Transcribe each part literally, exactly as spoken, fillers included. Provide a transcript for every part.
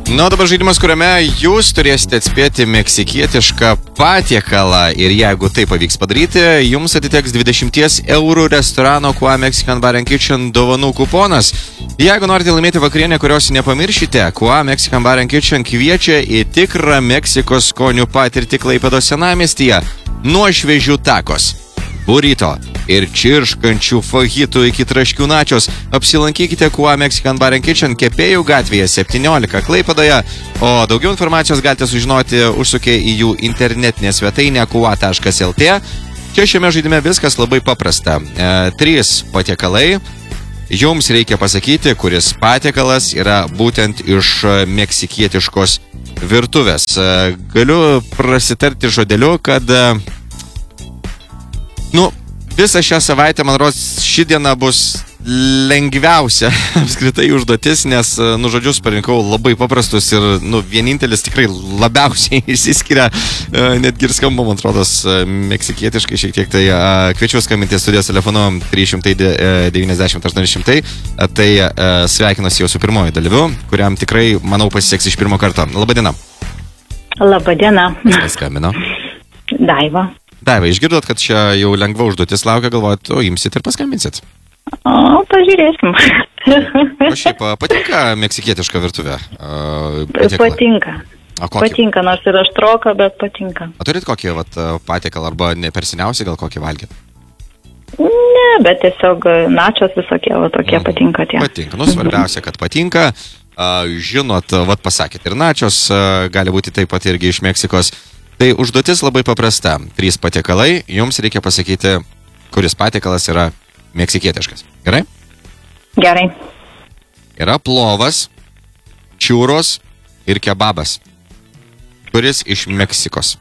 Na, dabar žaidimas, kuriame jūs turėsite atspėti meksikietišką patiekalą ir jeigu tai pavyks padaryti, jums atiteks dvidešimt eurų restorano Kua Mexican Bar and Kitchen dovanų kuponas. Jeigu norite laimėti vakarienę, kurios nepamiršite, Kua Mexican Bar and Kitchen kviečia į tikrą Meksikos skonių patirtį Klaipėdos senamiestyje. Nuo šviežių takos, burrito ir čirškančių fajitų iki traškių načios. Apsilankykite Kua Mexican Bar and Kitchen Kepėjų gatvėje septyniolika Klaipėdoje, o daugiau informacijos galite sužinoti užsukę į jų internetinę svetainę kua taškas lt. Čia šiame žaidime viskas labai paprasta. E, trys patiekalai. Jums reikia pasakyti, kuris patiekalas yra būtent iš meksikietiškos virtuvės. E, galiu prasitarti žodeliu, kad e, nu, visą šią savaitę, man rodos, ši diena bus lengviausia apskritai užduotis, nes, nu, žodžius parinkau labai paprastus ir, nu, vienintelis tikrai labiausiai išsiskiria, netgi ir skamba, man atrodos, meksikietiškai šiek tiek. Tai kviečiu skambinti studijos telefonu trys šimtai devyniasdešimt aštuoni šimtai. Tai sveikinuosi jau su pirmoju dalyviu, kuriam tikrai, manau, pasiseks iš pirmo karto. Labadiena. Labadiena. Kas skambino? Daiva. Daiva, išgirdot, kad čia jau lengva užduotis laukia, galvojat, o imsit ir paskambinsit? O, pažiūrėsim. O šiaip, patinka meksikietiška virtuvė? Patiekalą? Patinka. O kokį? Patinka, nors ir aštroka, bet patinka. O turit kokį vat, patiekalą, arba ne per seniausiai gal kokį valgėt? Ne, bet tiesiog načos visokie, va tokie mm. patinka tie. Patinka, nu svarbiausia, kad patinka. Žinot, vat pasakėt, ir načos gali būti taip pat irgi iš Meksikos. Tai užduotis labai paprasta. Trys patiekalai, jums reikia pasakyti, kuris patiekalas yra meksikietiškas. Gerai? Gerai. Yra plovas, čiūros ir kebabas. Kuris iš Meksikos?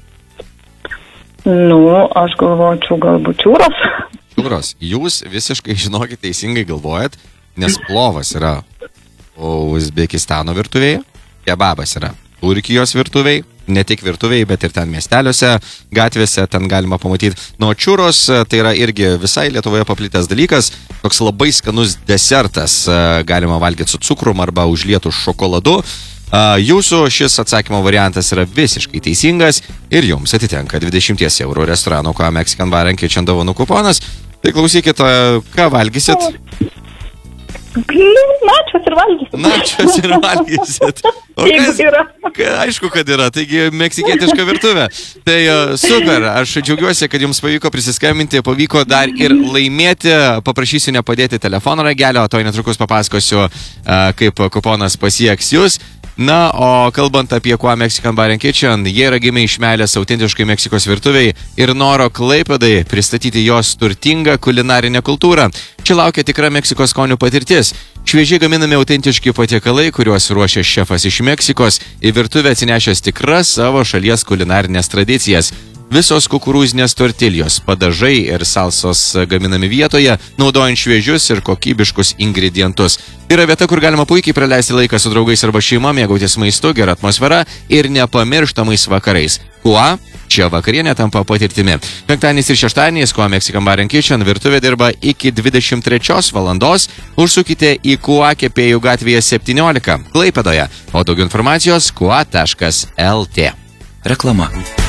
Nu, aš galvočiau galbūt čiūros. Čiūros. Jūs visiškai žinokit teisingai galvojat, nes plovas yra Uzbekistano virtuvėje, kebabas yra Turkijos virtuvėje, ne tik virtuvėje, bet ir ten miesteliuose, gatvėse, ten galima pamatyti. Nuo čiūros tai yra irgi visai Lietuvoje paplitęs dalykas, toks labai skanus desertas, galima valgyti su cukrum arba užlietų šokoladu. Jūsų šis atsakymo variantas yra visiškai teisingas ir jums atitenka dvidešimt eurų restorano Kua Mexican Bar and Kitchen dovanų kuponas. Tai klausykit, ką valgysit? Načos ir valgysit. Načos ir valgysit. Jeigu yra. Aišku, kad yra. Taigi, meksikietiška virtuvė. Tai super. Aš džiaugiuosi, kad jums pavyko prisiskambinti, pavyko dar ir laimėti. Paprašysiu nepadėti telefono ragelio, o to netrukus papasakosiu, kaip kuponas pasieks jūs. Na, o kalbant apie Kua Mexican Bar and Kitchen, jie yra gimę iš meilės autentiškai Meksikos virtuviai ir noro Klaipėdai pristatyti jos turtingą kulinarinę kultūrą. Čia laukia tikra Meksikos skonių patirtis. Šviežiai gaminami autentiški patiekalai, kuriuos ruošia šefas iš Meksikos, į virtuvę atsinešęs tikras savo šalies kulinarinės tradicijas. Visos kukurūzinės tortiljos, padažai ir salsos gaminami vietoje, naudojant šviežius ir kokybiškus ingredientus. Tai yra vieta, kur galima puikiai praleisti laiką su draugais arba šeima, mėgautis maistu, gera atmosfera ir nepamirštamais vakarais. Kua? Čia vakarienė tampa patirtimi. Penktadieniais ir šeštadieniais Kua Mexican Bar and Kitchen virtuvė dirba iki dvidešimt trečios valandos. Užsukite į Kua Kepėjų gatvėje septyniolika Klaipėdoje. O daugiau informacijos kua taškas lt. Reklama.